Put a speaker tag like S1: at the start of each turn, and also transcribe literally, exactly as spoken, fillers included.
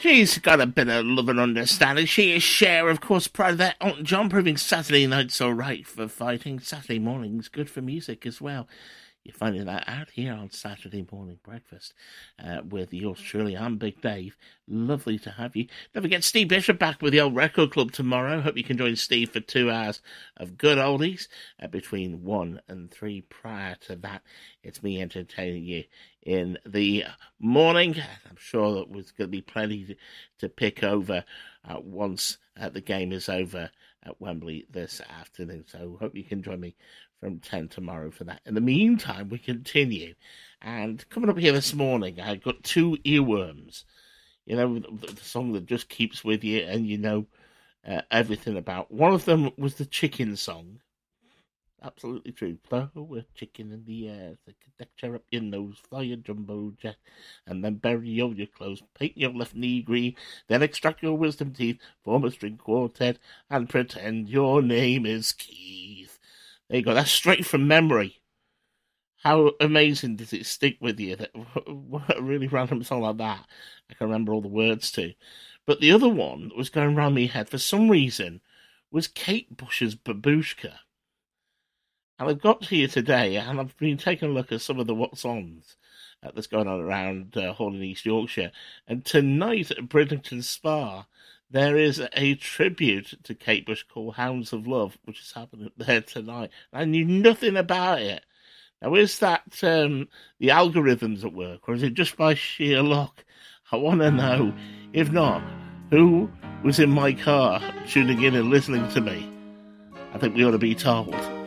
S1: She's got a bit of love and understanding. She is Cher, of course, proud of that. Elton John proving Saturday night's alright for fighting. Saturday morning's good for music as well. You're finding that out here on Saturday Morning Breakfast uh, with yours truly. I'm Big Dave. Lovely to have you. Don't forget Steve Bishop back with the Old Record Club tomorrow. Hope you can join Steve for two hours of good oldies uh, between one and three. Prior to that, it's me entertaining you in the morning. I'm sure that there's going to be plenty to, to pick over uh, once uh, the game is over at Wembley this afternoon. So hope you can join me from ten tomorrow for that. In the meantime, we continue. And coming up here this morning, I got two earworms. You know, the, the song that just keeps with you and you know uh, everything about. One of them was the chicken song. Absolutely true. Throw a chicken in the air, stick a deck chair up your nose, fly a jumbo jet, and then bury all your clothes, paint your left knee green, then extract your wisdom teeth, form a string quartet, and pretend your name is Keith. There you go. That's straight from memory. How amazing does it stick with you? That what a really random song like that I can remember all the words to. But the other one that was going around my head for some reason was Kate Bush's Babushka. And I've got to you today, and I've been taking a look at some of the what's ons uh, that's going on around uh, Hall in East Yorkshire. And tonight at Bridlington Spa, there is a tribute to Kate Bush called Hounds of Love, which is happening there tonight. I knew nothing about it. Now, is that um, the algorithms at work, or is it just by sheer luck? I want to know. If not, who was in my car tuning in and listening to me? I think we ought to be told.